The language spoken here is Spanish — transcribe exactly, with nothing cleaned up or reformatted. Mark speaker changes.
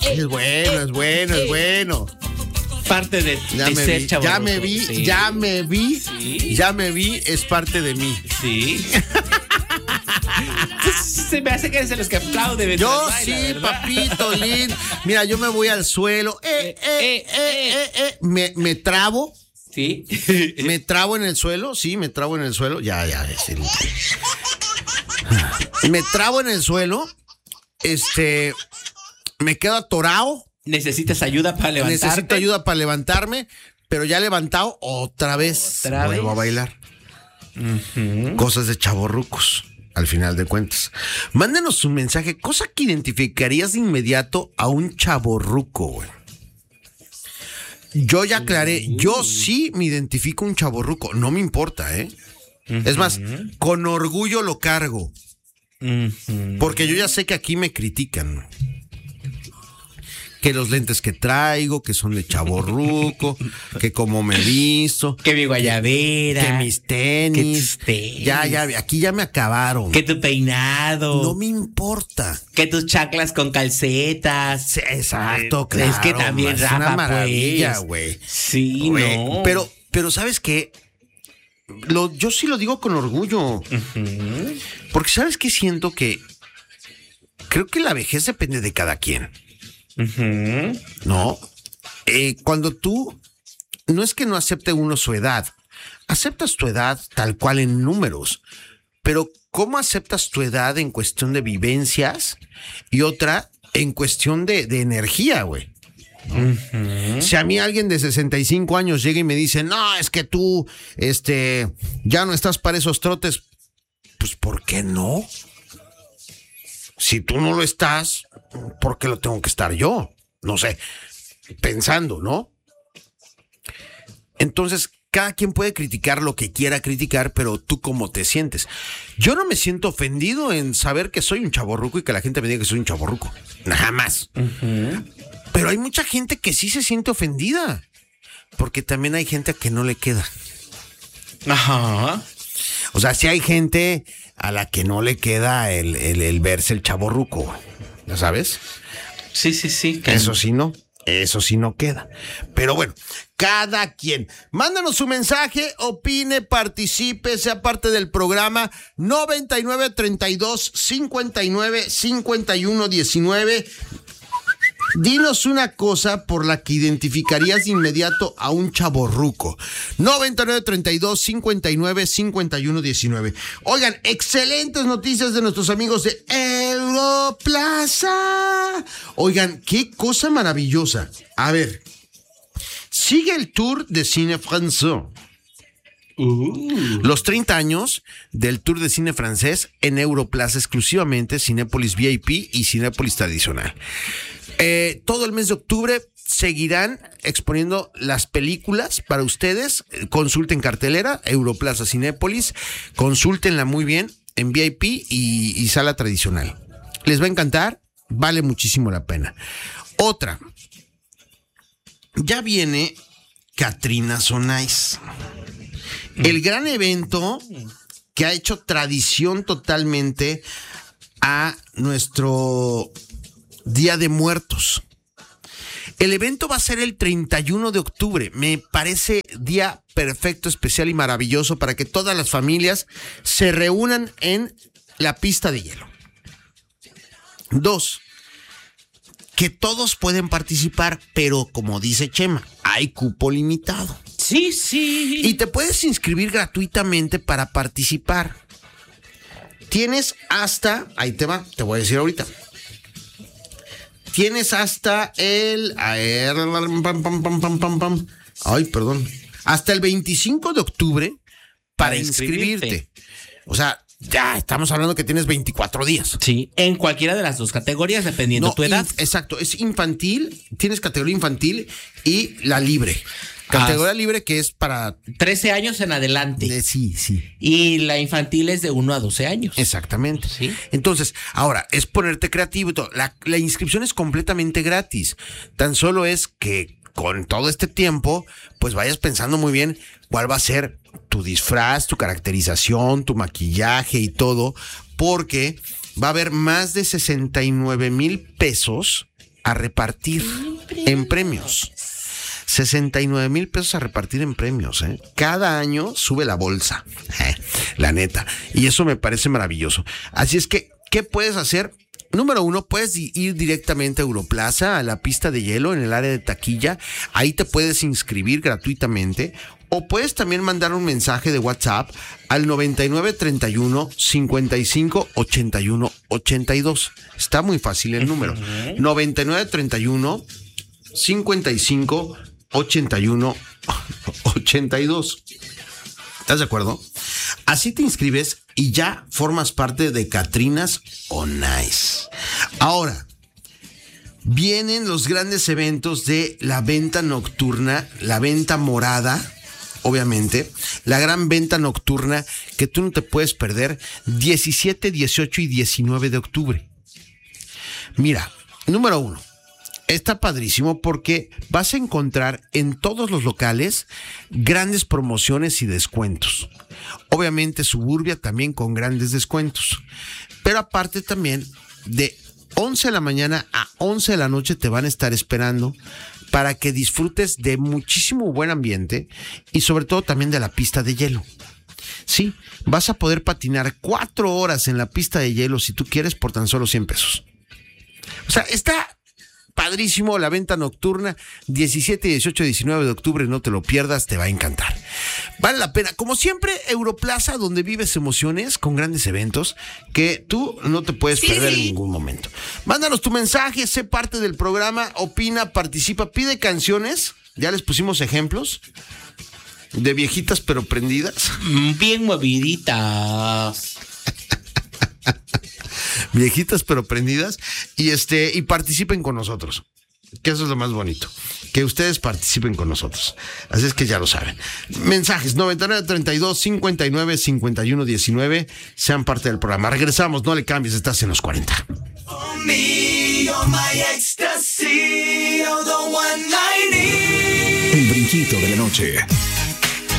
Speaker 1: Es bueno, es bueno, es bueno.
Speaker 2: Parte de,
Speaker 1: ya
Speaker 2: de
Speaker 1: me
Speaker 2: ser
Speaker 1: vi,
Speaker 2: chavorruco.
Speaker 1: Ya me vi, sí. ya me vi, sí. ya me vi, es parte de mí.
Speaker 2: Sí. Se me hace que eres de los que aplauden.
Speaker 1: Yo sí, baila, papito lindo. Mira, yo me voy al suelo. Eh, eh, eh, eh, eh, eh. Me, me trabo.
Speaker 2: Sí.
Speaker 1: Me trabo en el suelo. Sí, me trabo en el suelo. Ya, ya. Sí. Me trabo en el suelo. Este. Me quedo atorado.
Speaker 2: ¿Necesitas ayuda para levantarte?
Speaker 1: Necesito ayuda para levantarme. Pero ya levantado, otra vez.
Speaker 2: ¿Otra
Speaker 1: vuelvo
Speaker 2: vez?
Speaker 1: a bailar.
Speaker 2: Uh-huh.
Speaker 1: Cosas de chavorrucos. Al final de cuentas, mándenos un mensaje, cosa que identificarías de inmediato a un chavorruco, güey. Yo ya aclaré, yo sí me identifico un chavorruco, no me importa, ¿eh? Uh-huh. Es más, con orgullo lo cargo, uh-huh. porque yo ya sé que aquí me critican. Que los lentes que traigo, que son de chavorruco, que como me he visto.
Speaker 2: Que mi guayabera.
Speaker 1: Que mis tenis.
Speaker 2: Que tenis.
Speaker 1: Ya, ya, aquí ya me acabaron.
Speaker 2: Que tu peinado.
Speaker 1: No me importa.
Speaker 2: Que tus chaclas con calcetas.
Speaker 1: Sí, exacto, claro.
Speaker 2: Es que también, Rafa,
Speaker 1: es una maravilla,
Speaker 2: pues.
Speaker 1: güey.
Speaker 2: Sí,
Speaker 1: güey,
Speaker 2: no.
Speaker 1: Pero, pero ¿sabes qué? Lo, yo sí lo digo con orgullo. Uh-huh. Porque ¿sabes qué? Siento que creo que la vejez depende de cada quien.
Speaker 2: Uh-huh.
Speaker 1: No, eh, cuando tú, no es que no acepte uno su edad, aceptas tu edad tal cual en números, pero ¿cómo aceptas tu edad en cuestión de vivencias y otra en cuestión de, de energía, güey? Uh-huh. Si a mí alguien de sesenta y cinco años llega y me dice, no, es que tú, este, ya no estás para esos trotes, pues ¿por qué no? Si tú no lo estás, ¿por qué lo tengo que estar yo? No sé, pensando, ¿no? Entonces, cada quien puede criticar lo que quiera criticar, pero tú cómo te sientes. Yo no me siento ofendido en saber que soy un chavorruco y que la gente me diga que soy un chavorruco. Jamás. Uh-huh. Pero hay mucha gente que sí se siente ofendida, porque también hay gente a que no le queda.
Speaker 2: Ajá.
Speaker 1: O sea, sí hay gente a la que no le queda el, el, el verse el chavorruco, ¿ya sabes?
Speaker 2: Sí, sí, sí.
Speaker 1: Eso sí no, eso sí no queda. Pero bueno, cada quien. Mándanos su mensaje, opine, participe, sea parte del programa noventa y nueve, treinta y dos, cincuenta y nueve, cincuenta y uno, diecinueve. Dinos una cosa por la que identificarías de inmediato a un chavorruco. noventa y nueve, treinta y dos, cincuenta y nueve, cincuenta y uno, diecinueve. Oigan, excelentes noticias de nuestros amigos de Europlaza. Oigan, qué cosa maravillosa. A ver, sigue el tour de cine francés. Uh. Los treinta años del tour de cine francés en Europlaza, exclusivamente Cinépolis V I P y Cinépolis tradicional. Eh, todo el mes de octubre seguirán exponiendo las películas para ustedes. Consulten cartelera, Europlaza Cinépolis, consúltenla muy bien en V I P y, y sala tradicional. Les va a encantar, vale muchísimo la pena. Otra, ya viene Catrinas on Ice, el gran evento que ha hecho tradición totalmente a nuestro Día de Muertos. El evento va a ser el treinta y uno de octubre. Me parece día perfecto, especial y maravilloso para que todas las familias se reúnan en la pista de hielo. Dos, que todos pueden participar, pero como dice Chema, hay cupo limitado.
Speaker 2: Sí, sí.
Speaker 1: Y te puedes inscribir gratuitamente para participar. Tienes hasta, ahí te va, te voy a decir ahorita. Tienes hasta el... A ver, pam, pam, pam, pam, pam, pam. Ay, perdón. Hasta el veinticinco de octubre para, para inscribirte. inscribirte. O sea, ya estamos hablando que tienes veinticuatro días.
Speaker 2: Sí, en cualquiera de las dos categorías, dependiendo
Speaker 1: no,
Speaker 2: tu edad.
Speaker 1: Inf- exacto, es infantil, tienes categoría infantil y la libre. Categoría ah, libre que es para...
Speaker 2: trece años en adelante.
Speaker 1: De, sí, sí.
Speaker 2: Y la infantil es de uno a doce años.
Speaker 1: Exactamente.
Speaker 2: Sí.
Speaker 1: Entonces, ahora, es ponerte creativo y todo. La, la inscripción es completamente gratis. Tan solo es que con todo este tiempo, pues vayas pensando muy bien cuál va a ser tu disfraz, tu caracterización, tu maquillaje y todo, porque va a haber más de sesenta y nueve mil pesos a repartir en premios. sesenta y nueve mil pesos a repartir en premios, ¿eh? Cada año sube la bolsa, eh, la neta. Y eso me parece maravilloso. Así es que, ¿qué puedes hacer? Número uno, puedes ir directamente a Europlaza, a la pista de hielo, en el área de taquilla. Ahí te puedes inscribir gratuitamente. O puedes también mandar un mensaje de WhatsApp al noventa y nueve treinta y uno cincuenta y cinco ochenta y uno ochenta y dos. Está muy fácil el número. noventa y nueve treinta y uno cincuenta y cinco ochenta y uno ochenta y dos. ¿Estás de acuerdo? Así te inscribes y ya formas parte de Catrinas on Ice. Ahora, vienen los grandes eventos de la venta nocturna, la venta morada, obviamente, la gran venta nocturna que tú no te puedes perder, diecisiete, dieciocho y diecinueve de octubre. Mira, número uno. Está padrísimo porque vas a encontrar en todos los locales grandes promociones y descuentos. Obviamente Suburbia también con grandes descuentos. Pero aparte también de once de la mañana a once de la noche te van a estar esperando para que disfrutes de muchísimo buen ambiente y sobre todo también de la pista de hielo. Sí, vas a poder patinar cuatro horas en la pista de hielo si tú quieres por tan solo cien pesos. O sea, está padrísimo la venta nocturna, diecisiete, dieciocho, diecinueve de octubre, no te lo pierdas, te va a encantar. Vale la pena. Como siempre, Europlaza, donde vives emociones con grandes eventos que tú no te puedes sí, perder sí. en ningún momento. Mándanos tu mensaje, sé parte del programa, opina, participa, pide canciones. Ya les pusimos ejemplos de viejitas pero prendidas.
Speaker 2: Bien moviditas.
Speaker 1: Viejitas pero prendidas y este y participen con nosotros, que eso es lo más bonito, que ustedes participen con nosotros. Así es que ya lo saben. Mensajes noventa y nueve treinta y dos cincuenta y nueve cincuenta y uno diecinueve, sean parte del programa. Regresamos, no le cambies, estás en los cuarenta.
Speaker 3: El brinquito de la noche.